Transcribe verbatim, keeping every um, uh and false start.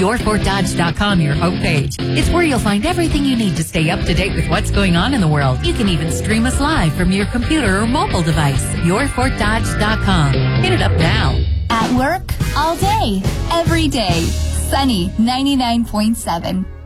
your fort dodge dot com, your homepage. It's where you'll find everything you need to stay up to date with what's going on in the world. You can even stream us live from your computer or mobile device. your fort dodge dot com. Hit it up now. At work, all day, every day. Sunny ninety-nine point seven.